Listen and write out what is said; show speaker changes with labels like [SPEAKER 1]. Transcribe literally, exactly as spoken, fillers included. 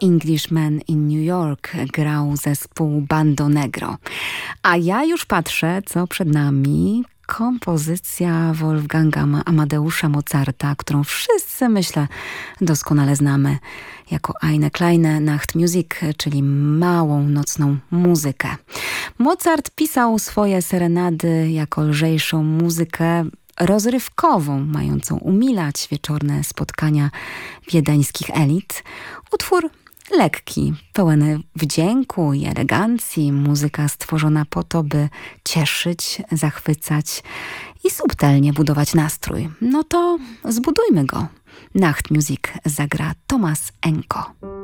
[SPEAKER 1] Englishman in New York grał zespół Bando Negro. A ja już patrzę, co przed nami. Kompozycja Wolfganga Amadeusza Mozarta, którą wszyscy, myślę, doskonale znamy jako Eine kleine Nachtmusik, czyli małą nocną muzykę. Mozart pisał swoje serenady jako lżejszą muzykę rozrywkową, mającą umilać wieczorne spotkania wiedeńskich elit. Utwór lekki, pełen wdzięku i elegancji, muzyka stworzona po to, by cieszyć, zachwycać i subtelnie budować nastrój. No to zbudujmy go. Nachtmusik zagra Thomas Enko.